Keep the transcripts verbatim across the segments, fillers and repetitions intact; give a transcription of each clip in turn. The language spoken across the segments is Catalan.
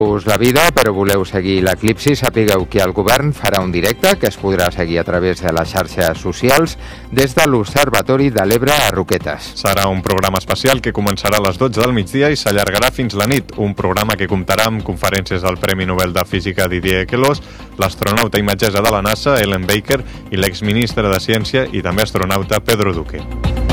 us la vida, però voleu seguir l'eclipsi, sapigueu que el govern farà un directe que es podrà seguir a través de les xarxes socials des de l'Observatori de l'Ebre a Roquetes. Serà un programa especial que començarà a les dotze del migdia i s'allargarà fins la nit, un programa que comptarà amb conferències del Premi Nobel de Física Didier Queloz, l'astronauta imatgesa de la NASA, Ellen Baker, i l'exministre de Ciència i també astronauta Pedro Duque.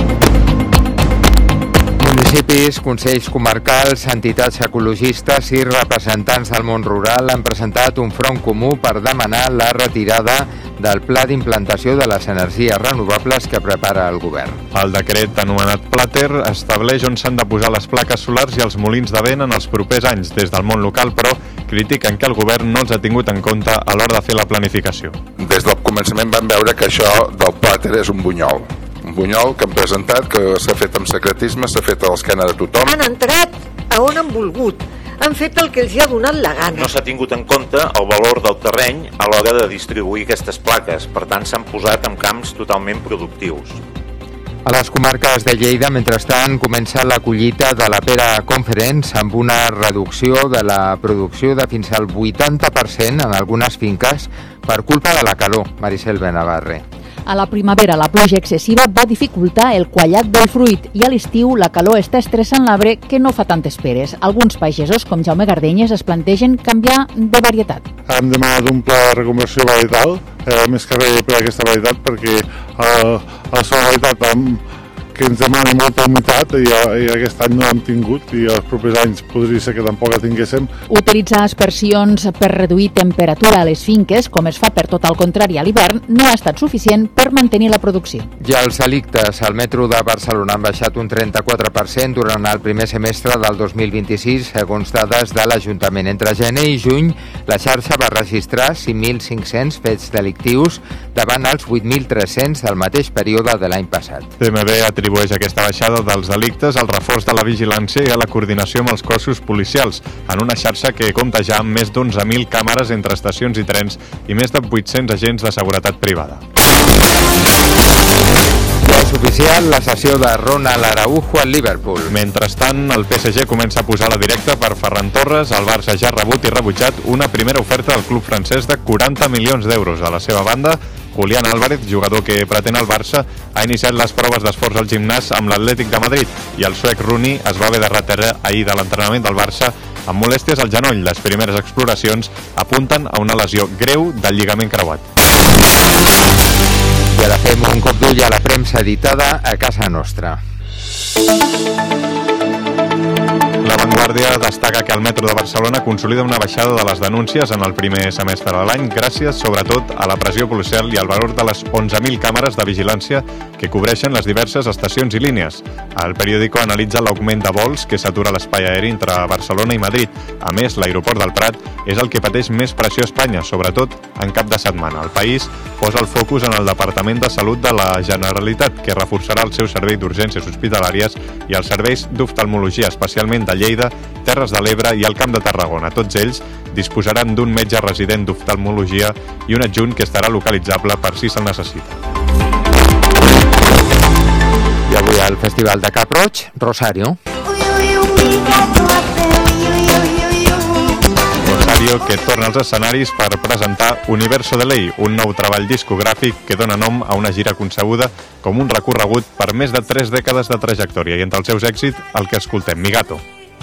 Municipis, consells comarcals, entitats ecologistes i representants del món rural han presentat un front comú per demanar la retirada del pla d'implantació de les energies renovables que prepara el govern. El decret anomenat Plater estableix on s'han de posar les plaques solars i els molins de vent en els propers anys. Des del món local, però, critiquen que el govern no els ha tingut en compte a l'hora de fer la planificació. Des del començament vam veure que això del Plater és un bunyol. Un bunyol que han presentat, que s'ha fet amb secretisme, s'ha fet a l'esquena de tothom. Han entrat a on han volgut, han fet el que els hi ha donat la gana. No s'ha tingut en compte el valor del terreny a l'hora de distribuir aquestes plaques, per tant s'han posat en camps totalment productius. A les comarques de Lleida, mentrestant, comença la collita de la pera Conference amb una reducció de la producció de fins al vuitanta per cent en algunes finques per culpa de la calor. Maricel Benavarre. A la primavera la pluja excessiva va dificultar el quallat del fruit i a l'estiu la calor està estressant l'arbre que no fa tantes peres. Alguns pagesos, com Jaume Gardenyes, es plantegen canviar de varietat. Hem demanat un pla de reconversió varietal, eh, més que res per aquesta varietat, perquè eh, la seva varietat amb que ens demana molta humitat i, i aquest any no l'hem tingut i els propers anys podria ser que tampoc la tinguéssim. Utilitzar aspersions per reduir temperatura a les finques, com es fa per tot el contrari a l'hivern, no ha estat suficient per mantenir la producció. Ja els delictes al metro de Barcelona han baixat un trenta-quatre per cent durant el primer semestre del dos mil vint-i-sis, segons dades de l'Ajuntament. Entre gener i juny, la xarxa va registrar cinc mil cinc-cents fets delictius davant els vuit mil tres-cents del mateix període de l'any passat. D M B atribueix aquesta baixada dels delictes al reforç de la vigilància i a la coordinació amb els cossos policials, en una xarxa que compta ja amb més d'onze mil càmeres entre estacions i trens i més de vuit-cents agents de seguretat privada. Ja és oficial la cessió de Ronald Araujo al Liverpool. Mentrestant, el P S G comença a posar la directa per Ferran Torres. El Barça ja ha rebut i rebutjat una primera oferta del club francès de quaranta milions d'euros. A la seva banda, Julián Álvarez, jugador que pretén el Barça, ha iniciat les proves d'esforç al gimnàs amb l'Atlètic de Madrid i el suec Rooney es va haver de retirar ahir de l'entrenament del Barça amb molèsties al genoll. Les primeres exploracions apunten a una lesió greu del lligament creuat. I ara fem un cop d'ull a la premsa editada a casa nostra. La Vanguardia destaca que el metro de Barcelona consolida una baixada de les denúncies en el primer semestre de l'any gràcies, sobretot, a la pressió policial i al valor de les onze mil càmeres de vigilància que cobreixen les diverses estacions i línies. El periòdico analitza l'augment de vols que s'atura l'espai aeri entre Barcelona i Madrid. A més, l'aeroport del Prat és el que pateix més pressió a Espanya, sobretot en cap de setmana. El País posa el focus en el Departament de Salut de la Generalitat, que reforçarà el seu servei d'urgències hospitalàries i els serveis d'oftalmologia, especialment de Lleida, Terres de l'Ebre i el Camp de Tarragona. Tots ells disposaran d'un metge resident d'oftalmologia i un adjunt que estarà localitzable per si se'l necessita. I avui al Festival de Cap Roig, Rosario. Rosario, que torna als escenaris per presentar Universo de Ley, un nou treball discogràfic que dona nom a una gira concebuda com un recorregut per més de tres dècades de trajectòria i entre els seus èxits el que escoltem, Mi Gato.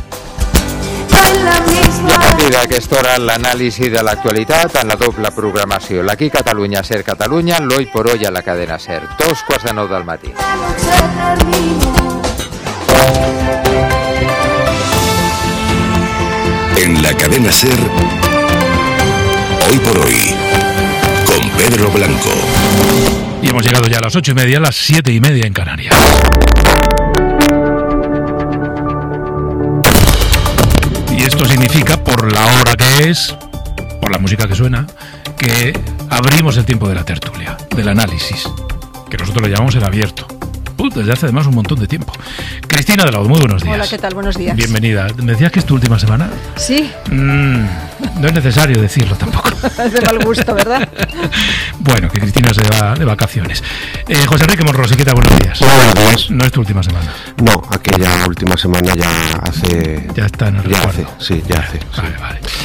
I a partir d'aquesta hora l'anàlisi de l'actualitat en la doble programació. L'Aquí Catalunya, Ser Catalunya, l'Hoy por Hoy a la cadena Ser. Dos quarts de nou del matí. En la cadena Ser, Hoy por Hoy, con Pedro Blanco. Y hemos llegado ya a las ocho y media, a las siete y media en Canarias. Y esto significa, por la hora que es, por la música que suena, que abrimos el tiempo de la tertulia, del análisis, que nosotros le llamamos el abierto. Uh, desde hace además un montón de tiempo. Cristina de la O, muy buenos días. Hola, ¿qué tal? Buenos días. Bienvenida. ¿Me decías que es tu última semana? Sí. Mm, no es necesario decirlo tampoco. Es de mal gusto, ¿verdad? Bueno, que Cristina se va de vacaciones. Eh, José Enrique Monrosi, ¿qué tal? Buenos días. Buenos días. No es tu última semana. No, aquella última semana ya hace... Ya está en el ya recuerdo. hace, sí, ya hace. Vale, sí. vale.